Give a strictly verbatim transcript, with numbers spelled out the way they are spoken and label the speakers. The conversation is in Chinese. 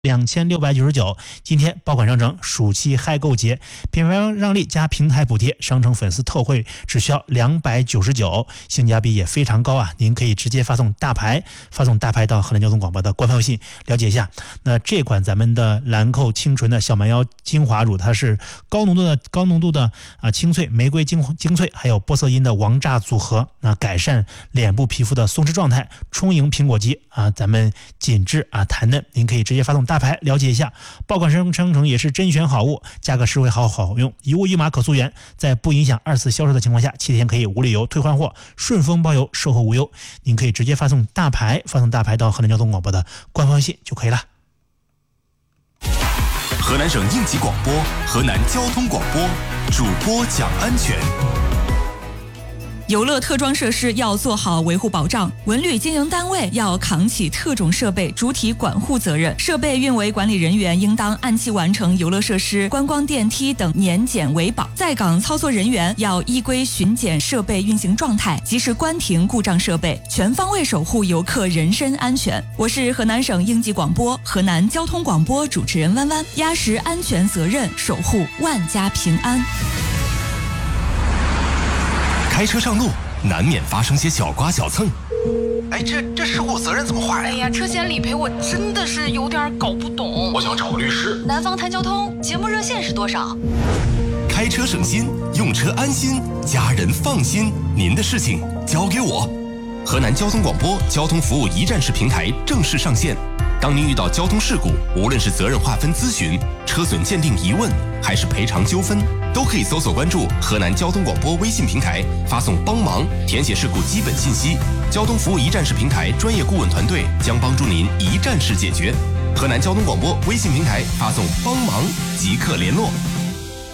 Speaker 1: 两千六百九十九，今天爆款商城暑期嗨购节，品牌让利加平台补贴，商城粉丝特惠只需要两百九十九，性价比也非常高啊！您可以直接发送大牌，发送大牌到河南交通广播的官方微信了解一下。那这款咱们的兰蔻清纯的小蛮腰精华乳，它是高浓度的高浓度的啊清脆玫瑰精精粹，还有玻色因的王炸组合，那改善脸部皮肤的松弛状态，充盈苹果肌啊，咱们紧致啊弹嫩，您可以直接发送大牌了解一下。爆款商城也是甄选好物，价格实惠好好用，一物一码可溯源，在不影响二次销售的情况下，七天可以无理由退换货，顺丰包邮，售后无忧。您可以直接发送大牌，发送大牌到河南交通广播的官方微信就可以了。
Speaker 2: 河南省应急广播，河南交通广播，主播讲安全。
Speaker 3: 游乐特装设施要做好维护保障，文旅经营单位要扛起特种设备主体管护责任，设备运维管理人员应当按期完成游乐设施、观光电梯等年检维保，在岗操作人员要依规巡检设备运行状态，及时关停故障设备，全方位守护游客人身安全。我是河南省应急广播、河南交通广播主持人弯弯，压实安全责任，守护万家平安。
Speaker 2: 开车上路难免发生些小刮小蹭，
Speaker 4: 哎，这这事故责任怎么划呀？
Speaker 5: 哎呀，车险理赔我真的是有点搞不懂。
Speaker 4: 我想找个律师。
Speaker 5: 南方谈交通节目热线是多少？
Speaker 2: 开车省心，用车安心，家人放心，您的事情交给我。河南交通广播交通服务一站式平台正式上线。当您遇到交通事故，无论是责任划分咨询、车损鉴定疑问，还是赔偿纠纷，都可以搜索关注河南交通广播微信平台，发送帮忙，填写事故基本信息。交通服务一站式平台专业顾问团队将帮助您一站式解决。河南交通广播微信平台发送帮忙即刻联络。